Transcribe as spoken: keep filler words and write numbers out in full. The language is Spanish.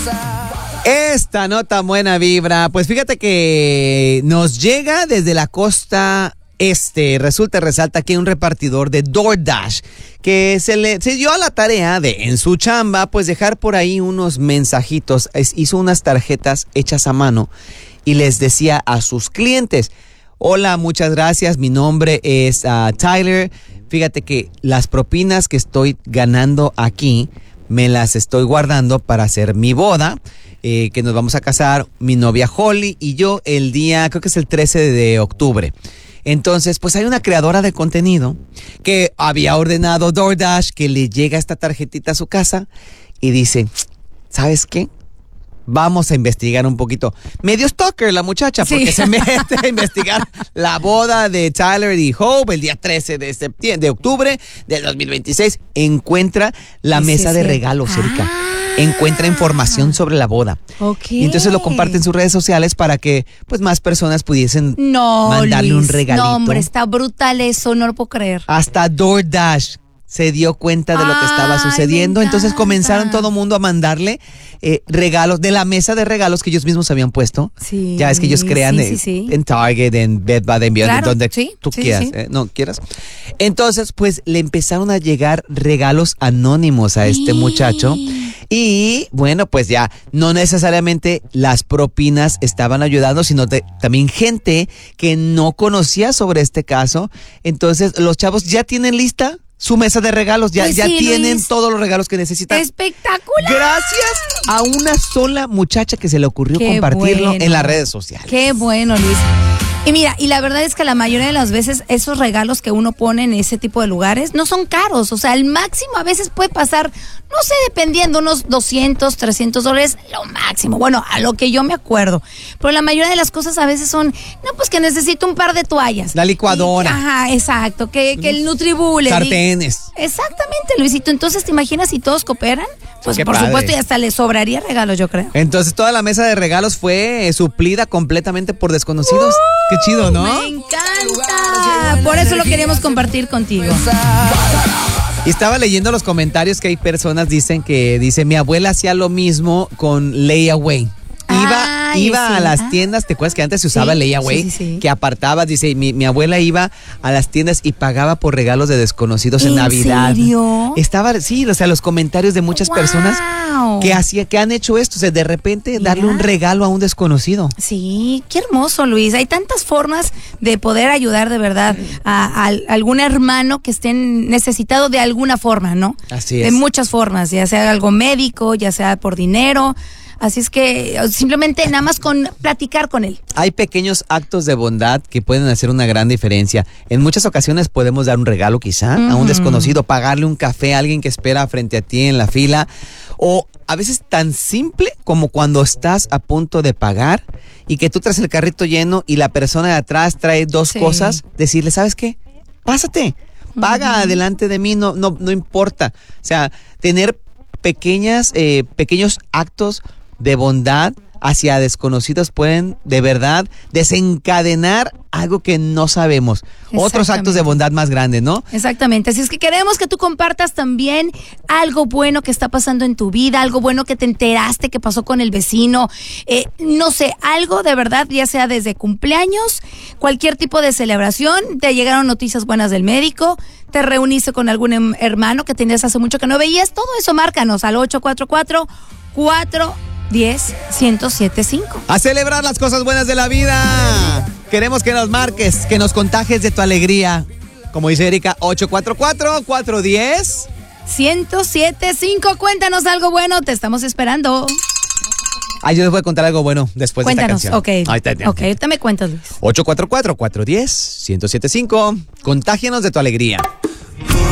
Esta nota buena vibra, pues fíjate que nos llega desde la costa este. Resulta, resalta que hay un repartidor de DoorDash que se le se dio a la tarea de, en su chamba, pues dejar por ahí unos mensajitos. Es, hizo unas tarjetas hechas a mano y les decía a sus clientes: hola, muchas gracias, mi nombre es uh, Tyler. Fíjate que las propinas que estoy ganando aquí me las estoy guardando para hacer mi boda. Eh, que nos vamos a casar, mi novia Holly y yo, el día, creo que es el trece de octubre. Entonces, pues hay una creadora de contenido que había ordenado DoorDash, que le llega esta tarjetita a su casa y dice: ¿sabes qué? Vamos a investigar un poquito. Medio stalker la muchacha, porque sí, se mete a investigar la boda de Tyler y Hope el día trece de septiembre, de octubre del dos mil veintiséis. Encuentra la sí, mesa sí, de sí. regalos, Erika. Ah. Encuentra información sobre la boda. Okay. Y entonces lo comparte en sus redes sociales para que pues más personas pudiesen no, mandarle Luis, un regalito. No, hombre, está brutal eso, no lo puedo creer. Hasta DoorDash se dio cuenta de lo que estaba sucediendo. Ay, entonces comenzaron todo el mundo a mandarle eh, regalos de la mesa de regalos que ellos mismos habían puesto. Sí, ya es que ellos crean sí, eh, sí, sí. en Target, en Bed Bath and Beyond, claro, donde sí, tú sí, quieras, sí. Eh, no quieras. Entonces, pues le empezaron a llegar regalos anónimos a este sí. muchacho. Y bueno, pues ya no necesariamente las propinas estaban ayudando, sino de, también gente que no conocía sobre este caso. Entonces los chavos ya tienen lista su mesa de regalos, ya, pues ya sí, tienen Luis. todos los regalos que necesitan. ¡Espectacular! Gracias a una sola muchacha que se le ocurrió Qué compartirlo bueno. en las redes sociales. Qué bueno, Luis. Y mira, y la verdad es que la mayoría de las veces esos regalos que uno pone en ese tipo de lugares no son caros. O sea, el máximo a veces puede pasar, no sé, dependiendo, unos doscientos, trescientos dólares, lo máximo. Bueno, a lo que yo me acuerdo. Pero la mayoría de las cosas a veces son, no, pues que necesito un par de toallas. La licuadora. Y, ajá, exacto. Que, que el Nutribullet. Sartenes. Exactamente, Luisito. Entonces, ¿te imaginas si todos cooperan? Pues Qué por padre. supuesto, y hasta le sobraría regalos, yo creo. Entonces toda la mesa de regalos fue suplida completamente por desconocidos. Qué chido, ¿no? Me encanta. Por eso lo queríamos compartir contigo. Y estaba leyendo los comentarios que hay personas dicen que dice mi abuela hacía lo mismo con layaway. Iba, Ay, iba sí. a las Ah. tiendas, ¿te acuerdas que antes se usaba Sí, layaway? sí, sí, sí. Que apartabas, dice, mi, mi abuela iba a las tiendas y pagaba por regalos de desconocidos en, ¿En Navidad. serio? Estaba, sí, o sea, los comentarios de muchas Wow. personas que hacía, que han hecho esto, o sea, de repente darle Mira. un regalo a un desconocido. Sí, qué hermoso, Luis. Hay tantas formas de poder ayudar de verdad a, a algún hermano que esté necesitado de alguna forma, ¿no? Así De es. muchas formas, ya sea algo médico, ya sea por dinero. Así es que simplemente nada más con platicar con él. Hay pequeños actos de bondad que pueden hacer una gran diferencia. En muchas ocasiones podemos dar un regalo quizá uh-huh. a un desconocido, pagarle un café a alguien que espera frente a ti en la fila, o a veces tan simple como cuando estás a punto de pagar y que tú traes el carrito lleno y la persona de atrás trae dos sí. cosas, decirle, ¿sabes qué? Pásate, paga uh-huh. adelante de mí, no, no, no importa. O sea, tener pequeñas, eh, pequeños actos de bondad hacia desconocidos pueden de verdad desencadenar algo que no sabemos. Otros actos de bondad más grandes, ¿no? Exactamente. Así es que queremos que tú compartas también algo bueno que está pasando en tu vida, algo bueno que te enteraste que pasó con el vecino, eh, no sé, algo de verdad, ya sea desde cumpleaños, cualquier tipo de celebración, te llegaron noticias buenas del médico, te reuniste con algún hermano que tenías hace mucho que no veías, todo eso márcanos al ocho cuatro cuatro, cuatro diez, uno cero siete cinco. A celebrar las cosas buenas de la vida. Queremos que nos marques, que nos contagies de tu alegría. Como dice Erika, ocho cuatro cuatro, cuatro uno cero, uno cero siete cinco. Cuéntanos algo bueno, te estamos esperando. Ah, yo les voy a contar algo bueno después Cuéntanos, de esta canción. ok. Ahorita, Ok, ahorita me cuentas, Luis. ocho cuatro cuatro, cuatro uno cero, uno cero siete cinco. Contágianos de tu alegría.